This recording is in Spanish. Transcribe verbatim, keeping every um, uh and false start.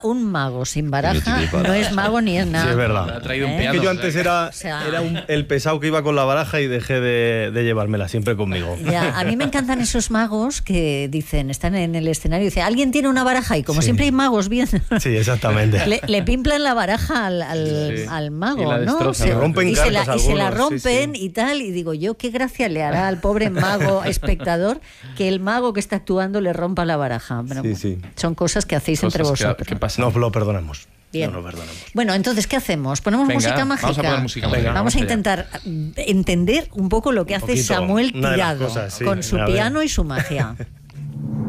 Un mago sin baraja no es mago ni es nada. Sí, es verdad. Ha traído un ¿Eh? piano. Que yo antes era, O sea, era un- el pesado que iba con la baraja y dejé de, de llevármela siempre conmigo. Ya, a mí me encantan esos magos que dicen, están en el escenario y dicen, alguien tiene una baraja y como Sí. siempre hay magos bien, Sí, exactamente. le, le pimplan la baraja al, al, Sí. al Y mago, la ¿no? destrozan. Se rompen y, se la, cartas y se la algunos, sí, rompen sí. y tal, y digo yo, qué gracia le hará al pobre mago espectador que el mago que está actuando le rompa la baraja. Pero, Sí, sí. Son cosas que hacéis Cosas entre que- vosotros. que pasan. Nos lo perdonamos. Bien. No lo perdonamos. Bueno, entonces, ¿qué hacemos? ¿Ponemos Venga, música vamos a mágica? poner música mágica. Vamos Vamos a allá. intentar entender un poco lo que hace poquito. Samuel Una de las Tirado cosas, sí. con su A ver. piano y su magia.